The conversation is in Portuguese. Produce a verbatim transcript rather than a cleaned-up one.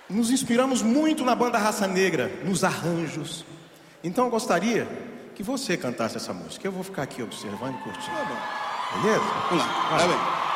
nos inspiramos muito na banda Raça Negra, nos arranjos. Então eu gostaria que você cantasse essa música. Eu vou ficar aqui observando e curtindo. Tá bom. Beleza? Vamos lá, vai bem.